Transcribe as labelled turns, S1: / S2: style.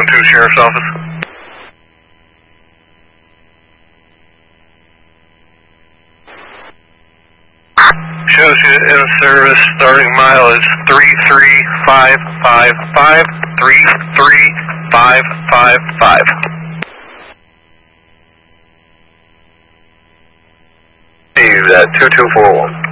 S1: 212 Sheriff's Office. Shows you in service, starting mileage 33555, 33555. That 2241.